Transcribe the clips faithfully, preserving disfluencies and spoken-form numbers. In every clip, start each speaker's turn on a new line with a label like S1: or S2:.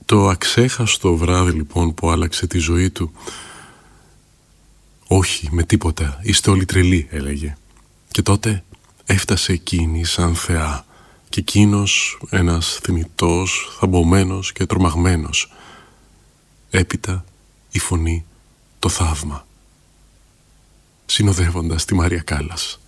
S1: Το αξέχαστο βράδυ λοιπόν που άλλαξε τη ζωή του. «Όχι, με τίποτα, είστε όλοι τρελοί», έλεγε. Και τότε έφτασε εκείνη σαν θεά και εκείνος ένας θνητός, θαμπομένος και τρομαγμένος. Έπειτα η φωνή, το θαύμα, συνοδεύοντας τη Μάρια Κάλλας.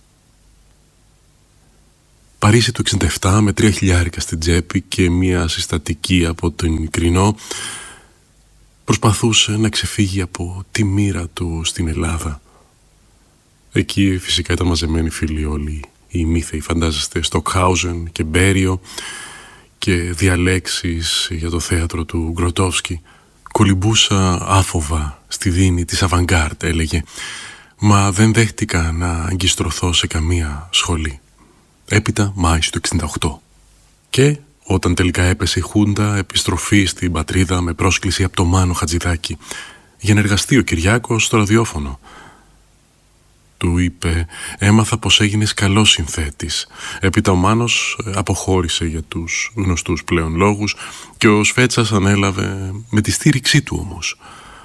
S1: Παρίσι του εξήντα επτά με τρία χιλιάρικα στην τσέπη και μία συστατική από τον μικρινό, προσπαθούσε να ξεφύγει από τη μοίρα του στην Ελλάδα. Εκεί φυσικά ήταν μαζεμένοι φίλοι όλοι οι μύθοι, φαντάζεστε, Στοκχάουζεν και Μπέριο και διαλέξεις για το θέατρο του Γκροτόφσκι. Κολυμπούσα άφοβα στη δίνη της Αβανγκάρτ, έλεγε, μα δεν δέχτηκα να αγκιστρωθώ σε καμία σχολή. Έπειτα Μάης του εξήντα οκτώ. Και όταν τελικά έπεσε η Χούντα, επιστροφή στην πατρίδα με πρόσκληση από το Μάνο Χατζηδάκη για να εργαστεί ο Κυριάκος στο ραδιόφωνο. Του είπε, έμαθα πως έγινες καλός συνθέτης. Έπειτα ο Μάνος αποχώρησε για τους γνωστούς πλέον λόγους και ο Σφέτσας ανέλαβε με τη στήριξή του όμως.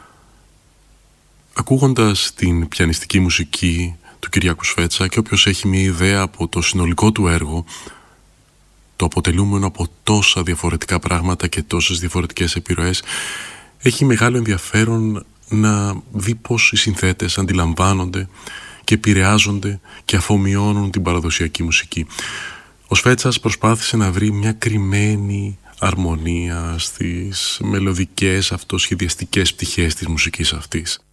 S1: Ακούγοντας την πιανιστική μουσική του Κυριάκου Σφέτσα, και όποιος έχει μια ιδέα από το συνολικό του έργο, το αποτελούμενο από τόσα διαφορετικά πράγματα και τόσες διαφορετικές επιρροές, έχει μεγάλο ενδιαφέρον να δει πως οι συνθέτες αντιλαμβάνονται και επηρεάζονται και αφομοιώνουν την παραδοσιακή μουσική. Ο Σφέτσας προσπάθησε να βρει μια κρυμμένη αρμονία στις μελωδικές αυτοσχεδιαστικές πτυχές της μουσικής αυτής.